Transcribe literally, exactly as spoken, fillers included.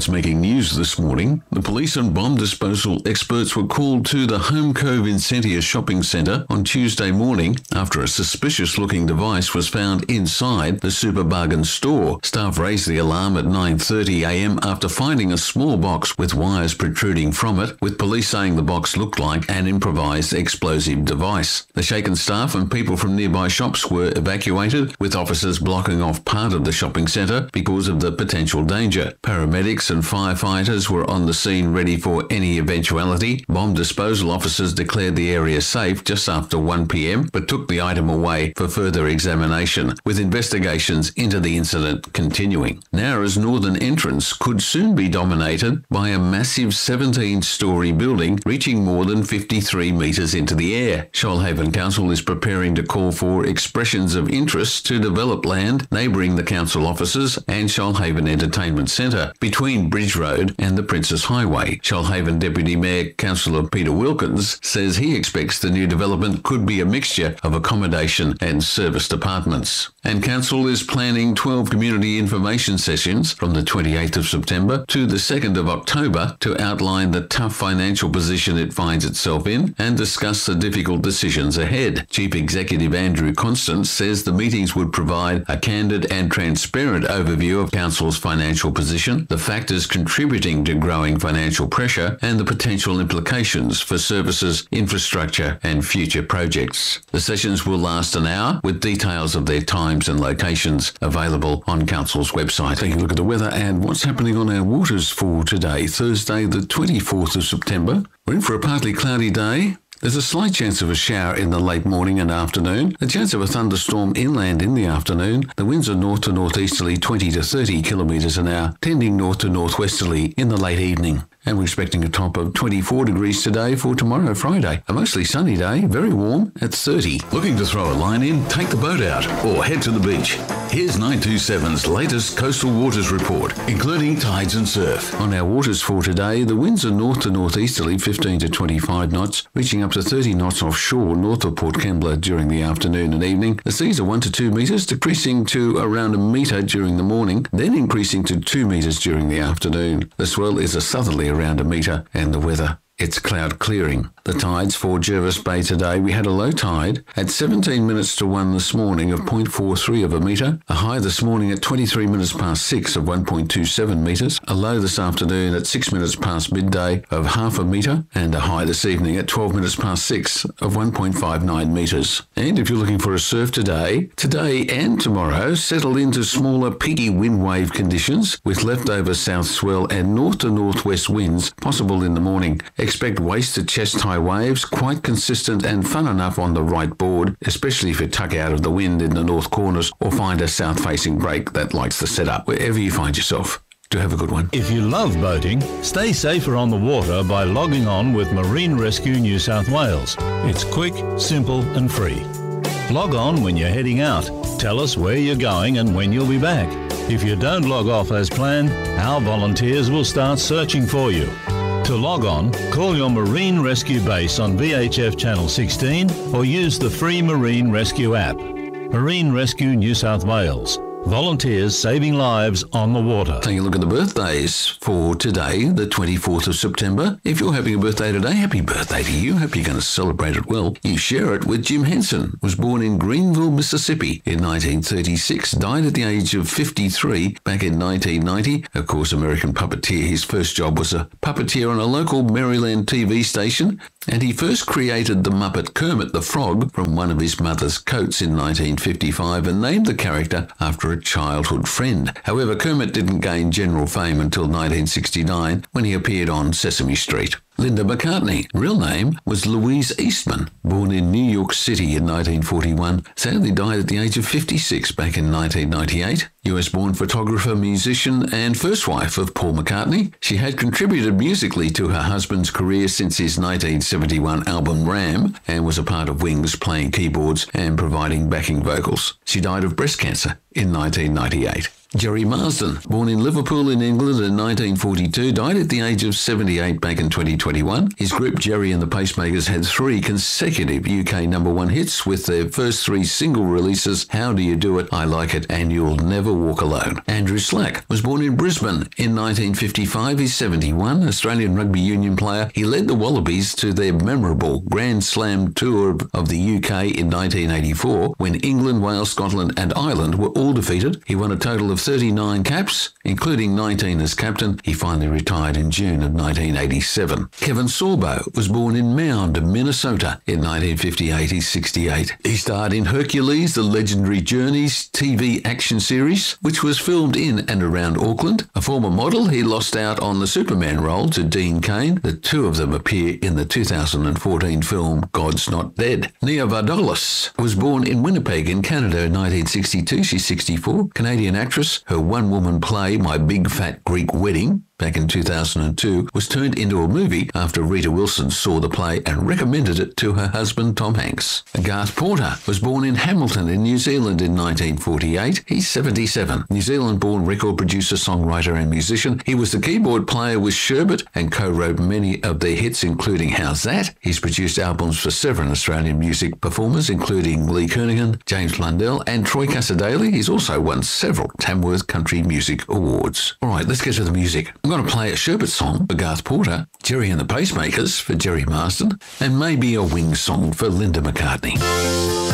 what's making news this morning. The police and bomb disposal experts were called to the Home Cove Incentia shopping centre on Tuesday morning after a suspicious-looking device was found inside the Super Bargain store. Staff raised the alarm at nine thirty a m after finding a small box with wires protruding from it, with police saying the box looked like an improvised explosive device. The shaken staff and people from nearby shops were evacuated, with officers blocking off part of the shopping centre because of the potential danger. Paramedics and firefighters were on the scene ready for any eventuality. Bomb disposal officers declared the area safe just after one p m but took the item away for further examination, with investigations into the incident continuing. Nowra's northern entrance could soon be dominated by a massive seventeen-storey building reaching more than fifty-three metres into the air. Shoalhaven Council is preparing to call for expressions of interest to develop land neighbouring the council offices and Shoalhaven Entertainment Centre between Bridge Road and the Princess Highway. Shoalhaven Deputy Mayor Councillor Peter Wilkins says he expects the new development could be a mixture of accommodation and service departments. And Council is planning twelve community information sessions from the twenty-eighth of September to the second of October to outline the tough financial position it finds itself in and discuss the difficult decisions ahead. Chief Executive Andrew Constance says the meetings would provide a candid and transparent overview of Council's financial position, the factors contributing to growing financial pressure, and the potential implications for services, infrastructure and future projects. The sessions will last an hour, with details of their times and locations available on Council's website. Taking a look at the weather and what's happening on our waters for today, Thursday the twenty-fourth of September. We're in for a partly cloudy day. There's a slight chance of a shower in the late morning and afternoon, a chance of a thunderstorm inland in the afternoon. The winds are north to northeasterly twenty to thirty kilometres an hour, tending north to northwesterly in the late evening. And we're expecting a top of twenty-four degrees today for tomorrow, Friday. A mostly sunny day, very warm at thirty. Looking to throw a line in? Take the boat out or head to the beach. Here's nine two seven's latest coastal waters report, including tides and surf. On our waters for today, the winds are north to northeasterly fifteen to twenty-five knots, reaching up to thirty knots offshore north of Port Kembla during the afternoon and evening. The seas are one to two metres, decreasing to around a metre during the morning, then increasing to two metres during the afternoon. The swell is a southerly around a metre, and the weather, it's cloud clearing. The tides for Jervis Bay today, we had a low tide at seventeen minutes to one this morning of zero point four three of a metre, a high this morning at twenty-three minutes past six of one point two seven metres, a low this afternoon at six minutes past midday of half a metre, and a high this evening at twelve minutes past six of one point five nine metres. And if you're looking for a surf today, today and tomorrow settle into smaller peaky wind wave conditions with leftover south swell and north to northwest winds possible in the morning. Expect waist to chest high waves, quite consistent and fun enough on the right board, especially if you tuck out of the wind in the north corners or find a south-facing break that likes the setup wherever you find yourself. Do have a good one. If you love boating, stay safer on the water by logging on with Marine Rescue New South Wales. It's quick, simple and free. Log on when you're heading out. Tell us where you're going and when you'll be back. If you don't log off as planned, our volunteers will start searching for you. To log on, call your Marine Rescue base on V H F Channel sixteen or use the free Marine Rescue app. Marine Rescue New South Wales. Volunteers saving lives on the water. Taking a look at the birthdays for today, the twenty-fourth of September. If you're having a birthday today, happy birthday to you. Hope you're going to celebrate it well. You share it with Jim Henson. Was born in Greenville, Mississippi in nineteen thirty-six. Died at the age of fifty-three back in nineteen ninety. Of course, American puppeteer. His first job was a puppeteer on a local Maryland T V station. And he first created the Muppet Kermit the Frog from one of his mother's coats in nineteen fifty-five and named the character after a childhood friend. However, Kermit didn't gain general fame until nineteen sixty-nine when he appeared on Sesame Street. Linda McCartney, real name was Louise Eastman, born in New York City in nineteen forty-one, sadly died at the age of fifty-six back in nineteen ninety-eight. U S-born photographer, musician and first wife of Paul McCartney, she had contributed musically to her husband's career since his nineteen seventy-one album Ram and was a part of Wings playing keyboards and providing backing vocals. She died of breast cancer in nineteen ninety-eight. Jerry Marsden, born in Liverpool in England in nineteen forty-two, died at the age of seventy-eight back in twenty twenty-one. His group Jerry and the Pacemakers had three consecutive U K number one hits with their first three single releases, How Do You Do It, I Like It, and You'll Never Walk Alone. Andrew Slack was born in Brisbane in nineteen fifty-five. He's seventy-one, Australian rugby union player. He led the Wallabies to their memorable Grand Slam tour of the U K in nineteen eighty-four, when England, Wales, Scotland and Ireland were all defeated. He won a total of thirty-nine caps, including nineteen as captain. He finally retired in June of nineteen eighty-seven. Kevin Sorbo was born in Mound, Minnesota in nineteen fifty-eight. He's sixty-eight. He starred in Hercules, the Legendary Journeys T V action series, which was filmed in and around Auckland. A former model, he lost out on the Superman role to Dean Cain. The two of them appear in the two thousand fourteen film God's Not Dead. Nia Vardalos was born in Winnipeg in Canada in nineteen sixty-two. She's sixty-four. Canadian actress. Her one-woman play, My Big Fat Greek Wedding, back in two thousand two, was turned into a movie after Rita Wilson saw the play and recommended it to her husband Tom Hanks. Garth Porter was born in Hamilton in New Zealand in nineteen forty-eight. He's seventy-seven. New Zealand-born record producer, songwriter and musician. He was the keyboard player with Sherbet and co-wrote many of their hits, including How's That? He's produced albums for several Australian music performers, including Lee Kernaghan, James Blundell and Troy Cassar-Daley. He's also won several Tamworth Country Music Awards. All right, let's get to the music. I'm going to play a Sherbet song for Garth Porter, Jerry and the Pacemakers for Jerry Marsden, and maybe a Wings song for Linda McCartney.